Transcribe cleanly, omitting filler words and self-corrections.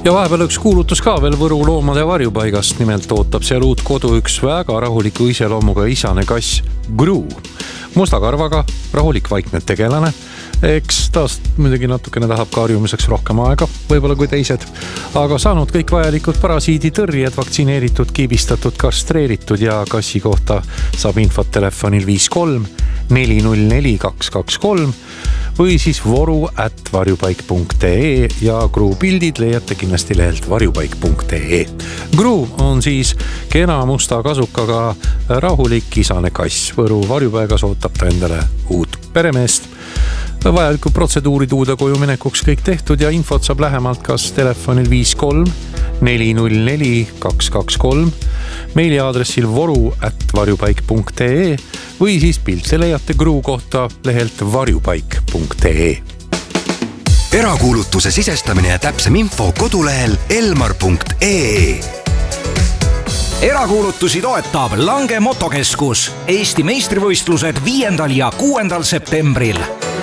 Ja vahepeal üks kuulutus ka veel Võru loomade varjupaigast. Nimelt ootab seal uut kodu üks väga rahuliku iseloomuga isane kass Gru. Musta karvaga, rahulik vaikne tegelane. Eks taast muidugi natukene tahab karjumiseks rohkem aega, võib-olla kui teised. Aga saanud kõik vajalikud parasiiditõrjed, vaktsineeritud, kiibistatud, kastreeritud ja kassi kohta saab infot telefonil 53 404 223 või siis voru@varjupaik.ee ja Gru pildid leiate kindlasti lehelt varjupaik.ee. Gru on siis kena musta kasukaga rahulik isane kass. Võru varjupaigas ootab ta endale uut peremeest. Vajalikud protseduurid uude koju minekuks kõik tehtud ja infot saab lähemalt kas telefonil 53 404 223, meiliaadressil voru@varjupaik.ee või siis pilte leiate Gru kohta lehelt varjupaik.ee. Erakuulutuse sisestamine ja täpsem info kodulehel elmar.ee. Erakuulutusi toetab Lange Motokeskus. Eesti meistrivõistlused 5. ja 6. septembril.